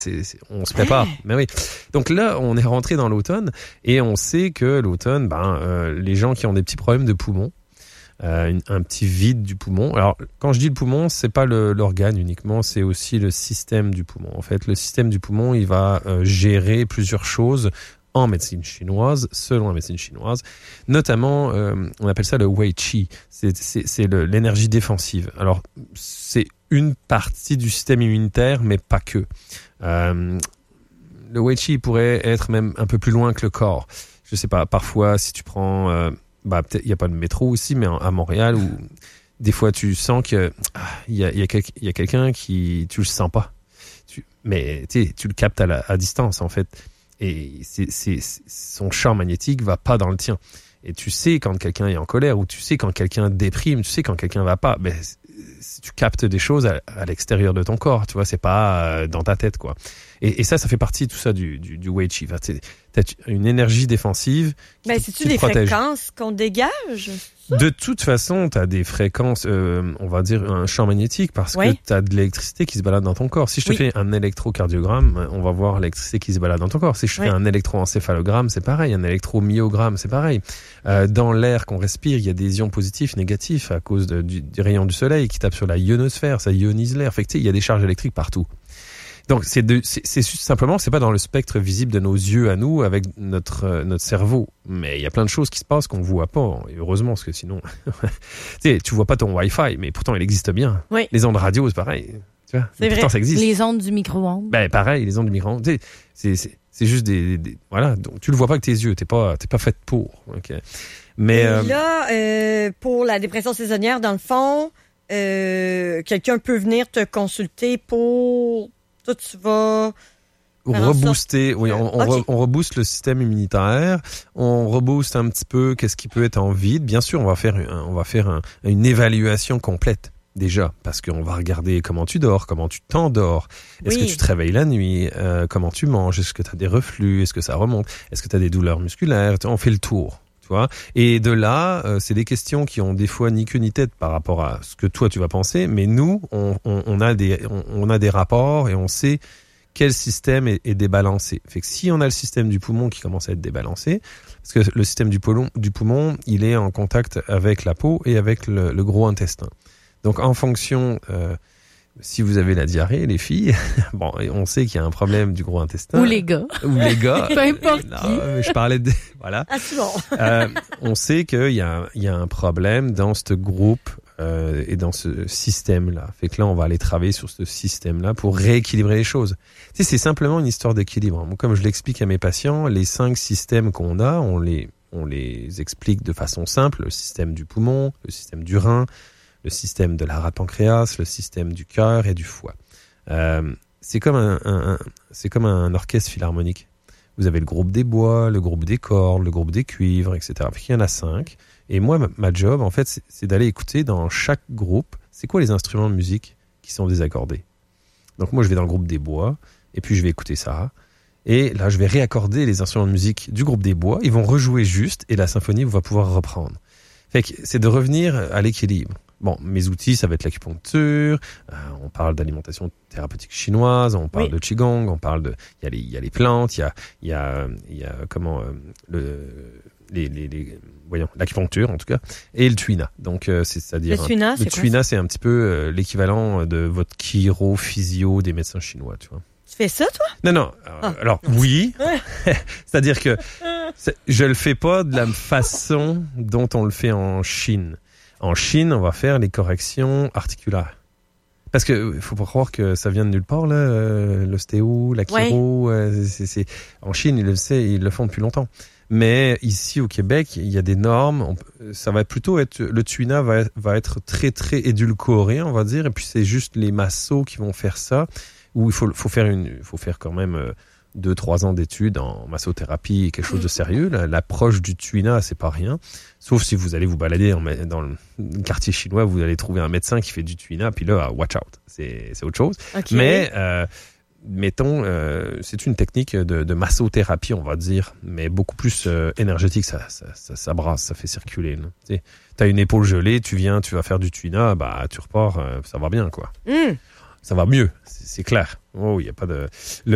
on se prépare. Mais oui. Donc là, on est rentré dans l'automne et on sait que l'automne, les gens qui ont des petits problèmes de poumons, un petit vide du poumon. Alors, quand je dis le poumon, c'est pas l'organe uniquement, c'est aussi le système du poumon. En fait, le système du poumon, il va gérer plusieurs choses en médecine chinoise, selon la médecine chinoise. Notamment, on appelle ça le Wei Qi. C'est l'énergie défensive. Alors, c'est une partie du système immunitaire, mais pas que. Le Wei Qi pourrait être même un peu plus loin que le corps. Je sais pas, parfois, si tu prends... peut-être il y a pas de métro aussi, mais à Montréal où des fois tu sens que il y a quelqu'un qui tu le sens pas, mais tu le captes à distance en fait, et son champ magnétique va pas dans le tien, et tu sais quand quelqu'un est en colère, ou tu sais quand quelqu'un déprime, tu sais quand quelqu'un va pas, tu captes des choses à l'extérieur de ton corps, tu vois, c'est pas dans ta tête quoi. Et ça fait partie tout ça du Wei Qi. T'as une énergie défensive c'est-tu des fréquences qu'on dégage? De toute façon, t'as des fréquences, on va dire un champ magnétique, parce que t'as de l'électricité qui se balade dans ton corps. Si je te fais un électrocardiogramme, on va voir l'électricité qui se balade dans ton corps. Si je fais un électroencéphalogramme, c'est pareil. Un électromyogramme, c'est pareil. Dans l'air qu'on respire, il y a des ions positifs, négatifs à cause du rayon du soleil qui tape sur la ionosphère, ça ionise l'air. Fait que il y a des charges électriques partout. Donc c'est simplement, c'est pas dans le spectre visible de nos yeux à nous avec notre cerveau, mais il y a plein de choses qui se passent qu'on voit pas, et heureusement, parce que sinon tu vois pas ton Wi-Fi, mais pourtant il existe bien. Oui. Les ondes radio, c'est pareil, tu vois, c'est pourtant vrai. Ça existe. Les ondes du micro-ondes. Pareil, les ondes du micro-ondes, c'est juste des voilà, donc tu le vois pas avec tes yeux, t'es pas faite pour. Okay. Mais là pour la dépression saisonnière, dans le fond, quelqu'un peut venir te consulter pour... Toi, tu vas rebooster, on rebooste le système immunitaire, on rebooste un petit peu qu'est-ce qui peut être en vide. Bien sûr, on va faire une évaluation complète déjà, parce qu'on va regarder comment tu dors, comment tu t'endors, est-ce que tu te réveilles la nuit, comment tu manges, est-ce que tu as des reflux, est-ce que ça remonte, est-ce que tu as des douleurs musculaires, on fait le tour. Tu vois? Et de là, c'est des questions qui ont des fois ni queue ni tête par rapport à ce que toi tu vas penser, mais nous, on a des rapports et on sait quel système est débalancé. Fait que si on a le système du poumon qui commence à être débalancé, parce que le système du poumon, il est en contact avec la peau et avec le gros intestin. Donc en fonction... si vous avez la diarrhée, les filles, on sait qu'il y a un problème du gros intestin. Ou les gars. Peu importe qui. Je parlais de... Voilà. Ah, c'est bon. On sait qu'il y a un problème dans ce groupe et dans ce système-là. Fait que là, on va aller travailler sur ce système-là pour rééquilibrer les choses. Tu sais, c'est simplement une histoire d'équilibre. Moi, comme je l'explique à mes patients, les 5 systèmes qu'on a, on les explique de façon simple. Le système du poumon, le système du rein, le système de la rate pancréas, le système du cœur et du foie. C'est comme un orchestre philharmonique. Vous avez le groupe des bois, le groupe des cordes, le groupe des cuivres, etc. Il y en a 5. Et moi, ma job, en fait, c'est d'aller écouter dans chaque groupe, c'est quoi les instruments de musique qui sont désaccordés. Donc moi, je vais dans le groupe des bois, et puis je vais écouter ça. Et là, je vais réaccorder les instruments de musique du groupe des bois. Ils vont rejouer juste, et la symphonie va pouvoir reprendre. Fait que c'est de revenir à l'équilibre. Bon, mes outils, ça va être l'acupuncture, on parle d'alimentation thérapeutique chinoise, on parle de qigong, on parle il y a les plantes, il y a l'acupuncture en tout cas, et le tuina. Donc c'est-à-dire le tuina, c'est un petit peu l'équivalent de votre chiro physio des médecins chinois, tu vois. Tu fais ça, toi? Non. Alors, oui. C'est-à-dire que je le fais pas de la façon dont on le fait en Chine. En Chine, on va faire les corrections articulaires. Parce que faut pas croire que ça vient de nulle part, là, l'ostéo, la chiro. En Chine, ils le font depuis longtemps. Mais ici, au Québec, il y a des normes. Ça va plutôt être... Le tuina va être très, très édulcoré, on va dire. Et puis, c'est juste les massos qui vont faire ça. Où il faut faire quand même 2-3 ans d'études en massothérapie, quelque chose de sérieux. L'approche du tuina, c'est pas rien. Sauf si vous allez vous balader dans le quartier chinois, vous allez trouver un médecin qui fait du tuina, puis là, watch out. C'est autre chose. Okay. Mais, mettons, c'est une technique de massothérapie, on va dire, mais beaucoup plus énergétique. Ça brasse, ça fait circuler. T'as une épaule gelée, tu vas faire du tuina, tu repars, ça va bien, quoi. Ça va mieux, c'est clair. Oh, il y a pas de...